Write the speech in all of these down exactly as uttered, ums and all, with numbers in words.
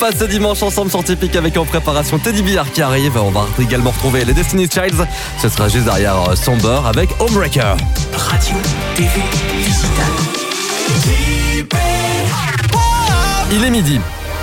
passe ce dimanche ensemble sur Typique avec en préparation Teddy Billard qui arrive. On va également retrouver les Destiny's Child. Ce sera juste derrière Somber avec Homebreaker. Radio, T V, digital. Il est midi.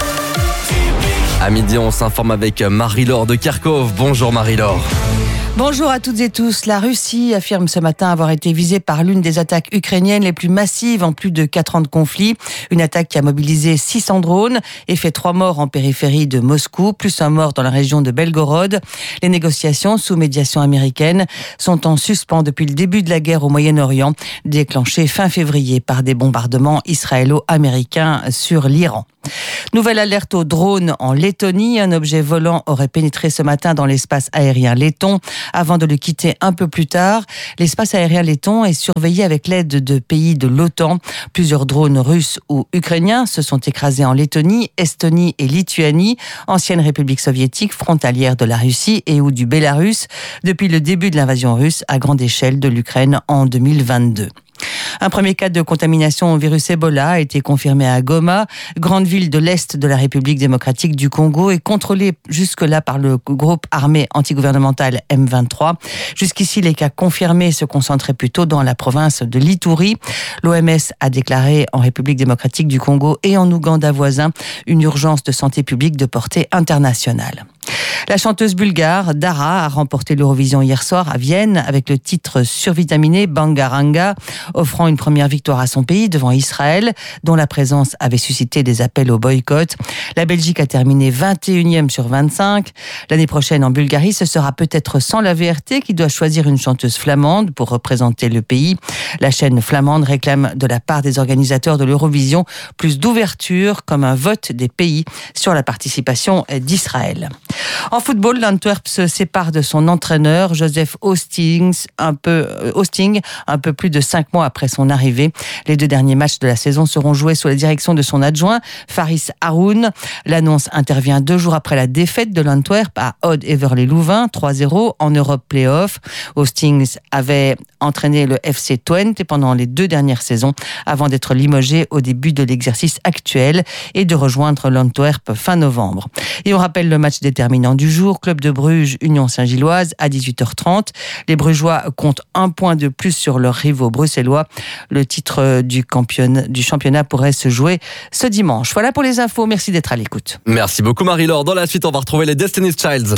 À midi, on s'informe avec Marie-Laure de Kharkov. Bonjour Marie-Laure. Bonjour à toutes et tous. La Russie affirme ce matin avoir été visée par l'une des attaques ukrainiennes les plus massives en plus de quatre ans de conflit. Une attaque qui a mobilisé six cents drones et fait trois morts en périphérie de Moscou, plus un mort dans la région de Belgorod. Les négociations sous médiation américaine sont en suspens depuis le début de la guerre au Moyen-Orient, déclenchée fin février par des bombardements israélo-américains sur l'Iran. Nouvelle alerte aux drones en Lettonie. Un objet volant aurait pénétré ce matin dans l'espace aérien letton avant de le quitter un peu plus tard. L'espace aérien letton est surveillé avec l'aide de pays de l'OTAN. Plusieurs drones russes ou ukrainiens se sont écrasés en Lettonie, Estonie et Lituanie, anciennes républiques soviétiques frontalières de la Russie et ou du Bélarus, depuis le début de l'invasion russe à grande échelle de l'Ukraine en deux mille vingt-deux. Un premier cas de contamination au virus Ebola a été confirmé à Goma, grande ville de l'Est de la République démocratique du Congo et contrôlée jusque-là par le groupe armé antigouvernemental M vingt-trois. Jusqu'ici, les cas confirmés se concentraient plutôt dans la province de l'Ituri. L'O M S a déclaré en République démocratique du Congo et en Ouganda voisin une urgence de santé publique de portée internationale. La chanteuse bulgare Dara a remporté l'Eurovision hier soir à Vienne avec le titre survitaminé Bangaranga, offrant une première victoire à son pays devant Israël, dont la présence avait suscité des appels au boycott. La Belgique a terminé vingt et unième sur vingt-cinq. L'année prochaine en Bulgarie, ce sera peut-être sans la V R T qui doit choisir une chanteuse flamande pour représenter le pays. La chaîne flamande réclame de la part des organisateurs de l'Eurovision plus d'ouverture, comme un vote des pays sur la participation d'Israël. En football, l'Antwerp se sépare de son entraîneur, Joseph Hostings, un peu, Hosting, un peu plus de cinq mois après son arrivée. Les deux derniers matchs de la saison seront joués sous la direction de son adjoint, Faris Haroun. L'annonce intervient deux jours après la défaite de l'Antwerp à Odd Everley Louvain, trois zéro en Europe Playoff. Hostings avait entraîné le F C Twente pendant les deux dernières saisons avant d'être limogé au début de l'exercice actuel et de rejoindre l'Antwerp fin novembre. Et on rappelle le match déterminant du jour, Club de Bruges, Union Saint-Gilloise à dix-huit heures trente. Les Brugeois comptent un point de plus sur leurs rivaux bruxellois. Le titre du, campionnat, du championnat pourrait se jouer ce dimanche. Voilà pour les infos, merci d'être à l'écoute. Merci beaucoup Marie-Laure. Dans la suite, on va retrouver les Destiny's Child.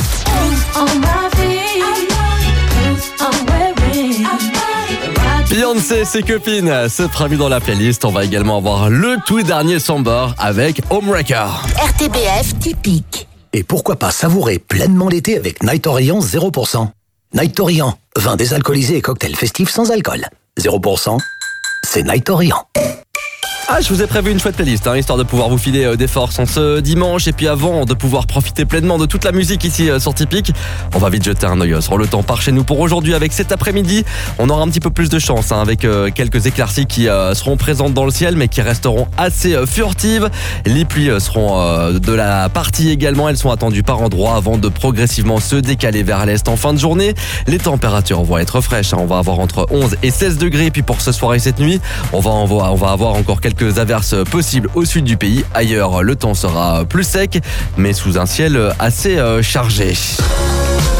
Beyoncé et ses copines, c'est prévu dans la playlist. On va également avoir le tout dernier Somber avec Homebreaker. R T B F Typique. Et pourquoi pas savourer pleinement l'été avec Night Orient zéro pour cent. Night Orient, vin désalcoolisé et cocktail festif sans alcool. zéro pour cent, c'est Night Orient. Ah, je vous ai prévu une chouette playlist, hein, histoire de pouvoir vous filer des forces en ce dimanche. Et puis avant de pouvoir profiter pleinement de toute la musique ici sur Typique, on va vite jeter un œil sur le temps par chez nous pour aujourd'hui. Avec cet après-midi, on aura un petit peu plus de chance, hein, avec euh, quelques éclaircies qui euh, seront présentes dans le ciel, mais qui resteront assez euh, furtives. Les pluies euh, seront euh, de la partie également. Elles sont attendues par endroits avant de progressivement se décaler vers l'est en fin de journée. Les températures vont être fraîches, hein, on va avoir entre onze et seize degrés. Puis pour ce soir et cette nuit, on va, on va, on va avoir encore quelques averses possibles au sud du pays. Ailleurs, le temps sera plus sec, mais sous un ciel assez chargé.